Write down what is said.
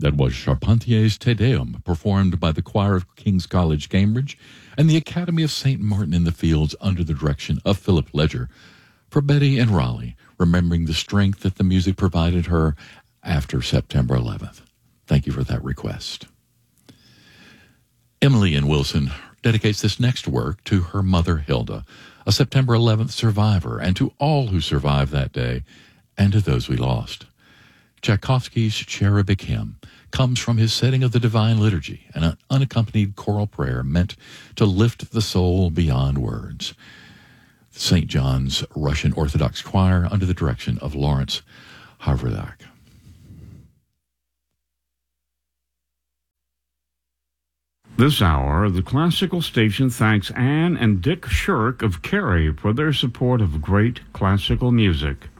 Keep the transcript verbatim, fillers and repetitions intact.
That was Charpentier's Te Deum, performed by the choir of King's College, Cambridge, and the Academy of Saint Martin in the Fields under the direction of Philip Ledger, for Betty and Raleigh, remembering the strength that the music provided her after September eleventh. Thank you for that request. Emily in Wilson dedicates this next work to her mother, Hilda, a September eleventh survivor, and to all who survived that day, and to those we lost. Tchaikovsky's Cherubic Hymn comes from his setting of the Divine Liturgy, an unaccompanied choral prayer meant to lift the soul beyond words. Saint John's Russian Orthodox Choir under the direction of Lawrence Havrillak. This hour, the classical station thanks Anne and Dick Shirk of Cary for their support of great classical music.